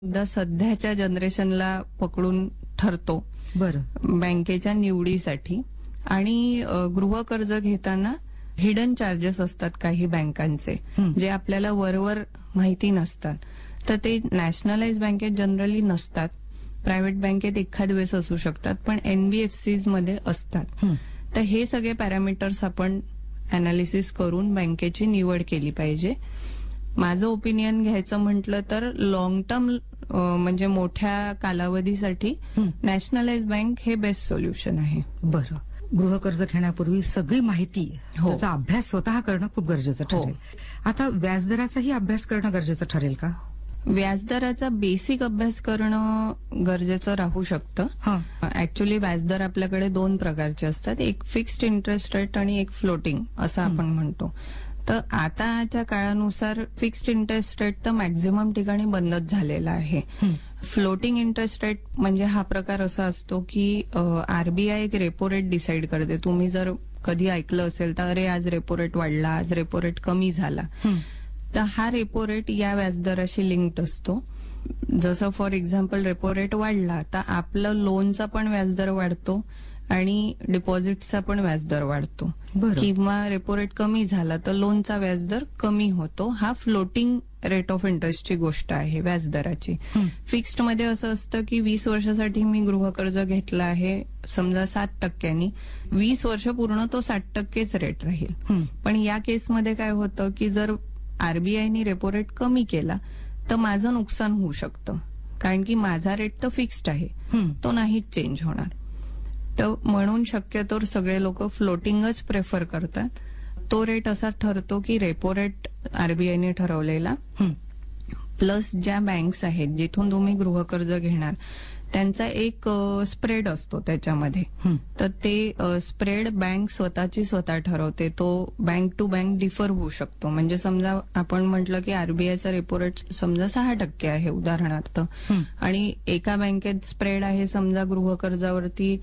मुद्दा सध्याच्या जनरेशनला पकडून ठरतो बरं. बँकेच्या निवडीसाठी. आणि गृह कर्ज घेताना हिडन चार्जेस असतात काही बँकांचे, जे आपल्याला वरवर माहिती नसतात. तर ते नॅशनलाइज बँकेत जनरली नसतात, प्रायव्हेट बँकेत एखाद वेळेस असू शकतात, पण एनबीएफसीज मध्ये असतात. तर हे सगळे पॅरामीटर्स आपण अनालिसिस करून बँकेची निवड केली पाहिजे. माझं ओपिनियन घ्यायचं म्हटलं तर लॉंग टर्म म्हणजे मोठ्या कालावधीसाठी नॅशनलाइज बँक हे बेस्ट सोल्युशन आहे. बरं. गृह कर्ज घेण्यापूर्वी सगळी माहिती, त्याचा अभ्यास स्वतः करणं खूप गरजेचं ठरेल. आता व्याजदराचाही अभ्यास करणं गरजेचं ठरेल का? व्याजदराचा बेसिक अभ्यास करणं गरजेचं राहू शकतं. ऍक्च्युली व्याजदर आपल्याकडे दोन प्रकारचे असतात, एक फिक्स्ड इंटरेस्ट रेट आणि एक फ्लोटिंग असं आपण म्हणतो. तर आताच्या काळानुसार फिक्स्ड इंटरेस्ट रेट तर मॅक्झिमम ठिकाणी बंदच झालेला आहे. फ्लोटिंग इंटरेस्ट रेट म्हणजे हा प्रकार असा असतो की आरबीआय एक रेपो रेट डिसाईड करते. तुम्ही जर कधी ऐकलं असेल तर अरे आज रेपो रेट वाढला, आज रेपो रेट कमी झाला, तर हा रेपो रेट या व्याजदराशी लिंक्ड असतो. जसं फॉर एक्झाम्पल रेपो रेट वाढला तर आपलं लोनचा पण व्याजदर वाढतो आणि डिपॉझिटचा पण व्याजदर वाढतो. किंवा रेपो रेट कमी झाला तर लोनचा व्याजदर कमी होतो. हा फ्लोटिंग रेट ऑफ इंटरेस्टची गोष्ट आहे व्याजदराची. फिक्स्ड मध्ये असं असतं की 20 वर्षासाठी मी गृह कर्ज घेतलं आहे समजा 7%, 20 वर्ष पूर्ण तो 60%च रेट राहील. पण या केसमध्ये काय होतं की जर आरबीआयने रेपो रेट कमी केला तर माझं नुकसान होऊ शकतं, कारण की माझा रेट तर फिक्स्ड आहे, तो नाहीच चेंज होणार. तर म्हणून शक्यतोवर सगळे लोक फ्लोटिंगच प्रेफर करतात. तो रेट असा ठरतो की रेपो रेट आरबीआयने ठरवलेला प्लस ज्या बँक्स आहेत जिथून तुम्ही गृह कर्ज घेणार त्यांचा एक स्प्रेड असतो त्याच्यामध्ये. तर ते स्प्रेड बँक स्वतः ठरवते. तो बँक टू बँक डिफर होऊ शकतो. म्हणजे समजा आपण म्हटलं की आरबीआयचा रेपो रेट समजा 6% आहे उदाहरणार्थ, आणि एका बँकेत स्प्रेड आहे समजा गृह कर्जावरती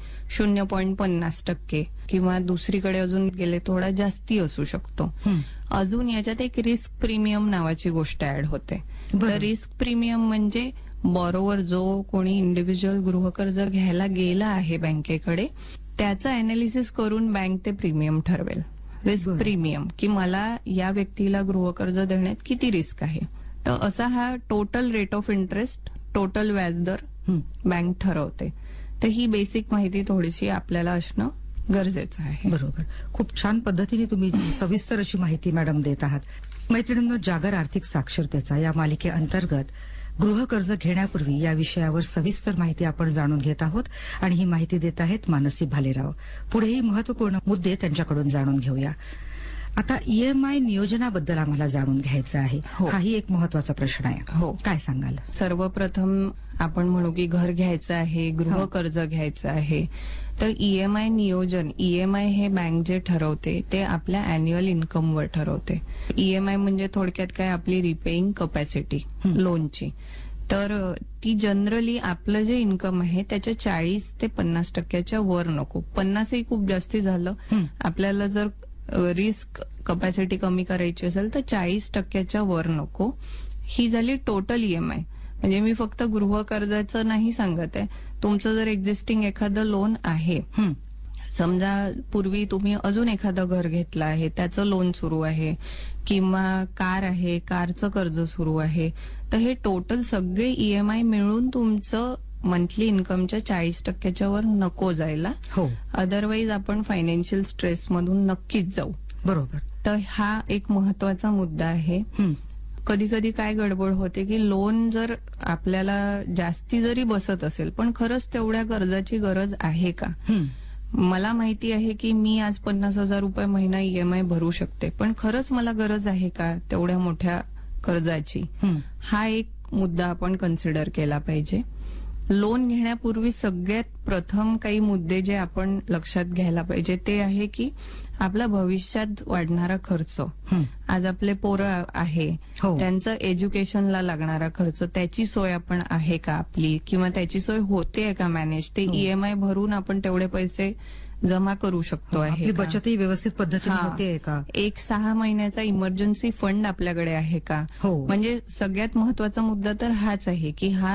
0.50% किंवा दुसरीकडे अजून गेले थोडा जास्ती असू शकतो. अजून याच्यात एक रिस्क प्रीमियम नावाची गोष्ट ऍड होते. तर रिस्क प्रीमियम म्हणजे बॉरोवर जो कोणी इंडिव्हिज्युअल गृह कर्ज घ्यायला गेला आहे बँकेकडे, त्याचं अनालिसिस करून बँक ते प्रीमियम ठरवेल. रिस्क प्रीमियम की मला या व्यक्तीला गृह कर्ज देण्यात किती रिस्क आहे. तर असा हा total rate of interest, total व्याजदर बँक ठरवते. तर ही बेसिक माहिती थोडीशी आपल्याला असणं गरजेचं आहे. बरोबर. खूप छान पद्धतीने तुम्ही सविस्तर अशी माहिती मॅडम देत आहात. मैत्रिणींनो, जागर आर्थिक साक्षरतेचा या मालिकेअंतर्गत गृह कर्ज घेण्यापूर्वी या विषयावर सविस्तर माहिती आपण जाणून घेत आहोत आणि ही माहिती देत आहेत मानसी भालेराव. पुढेही महत्वपूर्ण मुद्दे त्यांच्याकडून जाणून घेऊया. आता ईएमआय नियोजनाबद्दल आम्हाला जाणून घ्यायचं आहे. हाही एक महत्वाचा प्रश्न आहे. काय सांगाल? सर्वप्रथम आपण म्हणू की घर घ्यायचं आहे, गृह कर्ज घ्यायचं आहे, तर ईएमआय नियोजन, ईएमआय हे बँक जे ठरवते ते आपल्या अॅन्युअल इन्कमवर ठरवते. ईएमआय म्हणजे थोडक्यात काय, आपली रिपेइंग कपॅसिटी लोनची. तर ती जनरली आपलं जे इन्कम आहे त्याच्या 40 ते 50% वर नको. 50ही खूप जास्ती झालं. आपल्याला जर रिस्क कपॅसिटी कमी करायची असेल तर 40% वर नको. ही झाली टोटल ईएमआय. म्हणजे मी फक्त गृह कर्जाचं नाही सांगत आहे. तुमचं जर एक्झिस्टिंग एखादं लोन आहे, समजा पूर्वी तुम्ही अजून एखादं घर घेतलं आहे त्याचं लोन सुरू आहे, किंवा कार आहे, कारचं कर्ज सुरू आहे, तर हे टोटल सगळे ईएमआय मिळून तुमचं मंथली इन्कमच्या 40% वर नको जायला. अदरवाईज आपण फायनान्शियल स्ट्रेस मधून नक्कीच जाऊ. बरोबर. तर हा एक महत्वाचा मुद्दा आहे. कधी कधी काय गडबड होते की लोन जर आपल्याला जास्ती जरी बसत असेल पण खरंच तेवढ्या कर्जाची गरज आहे का? मला माहिती आहे की मी आज 50,000 रुपये महिना ईएमआय भरू शकते, पण खरंच मला गरज आहे का तेवढ्या मोठ्या कर्जाची? हा एक मुद्दा आपण कन्सिडर केला पाहिजे. लोन घेण्यापूर्वी सगळ्यात प्रथम काही मुद्दे जे आपण लक्षात घ्यायला पाहिजे ते आहे की आपला भविष्यात वाढणारा खर्च. आज आपले पोरं आहे, त्यांचं एज्युकेशनला लागणारा खर्च, त्याची सोय आपण आहे का आपली, किंवा त्याची सोय होते का मॅनेज, ते ईएमआय भरून आपण तेवढे पैसे जमा करू शकतो आहे. आपली बचतही व्यवस्थित पद्धतीने होते का? एक 6 महिन्याचा इमर्जन्सी फंड आपल्याकडे आहे का? म्हणजे सगळ्यात महत्वाचा मुद्दा तर हाच आहे की हा